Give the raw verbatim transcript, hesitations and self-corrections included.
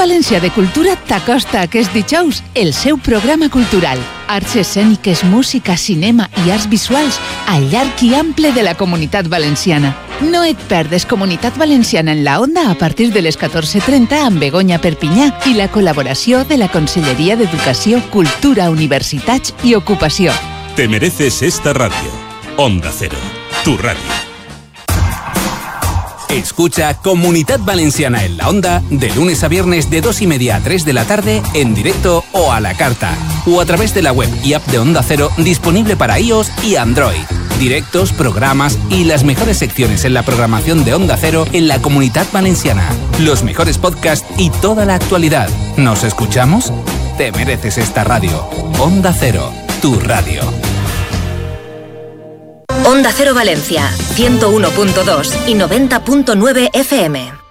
Valencià de Cultura t'acosta aquests dijous el seu programa cultural. Arts escèniques, música, cinema i arts visuals al llarg i ample de la Comunitat Valenciana. No et perdes Comunitat Valenciana en la Onda a partir de les catorze trenta amb Begoña Perpinyà i la col·laboració de la Conselleria d'Educació, Cultura, Universitats i Ocupació. Te mereces esta radio. Onda Cero, tu radio. Escucha Comunidad Valenciana en la Onda de lunes a viernes de dos y media a tres de la tarde en directo o a la carta o a través de la web y app de Onda Cero disponible para iOS y Android. Directos, programas y las mejores secciones en la programación de Onda Cero en la Comunidad Valenciana. Los mejores podcasts y toda la actualidad. ¿Nos escuchamos? Te mereces esta radio. Onda Cero, tu radio. Onda Cero Valencia, ciento uno punto dos y noventa punto nueve F M.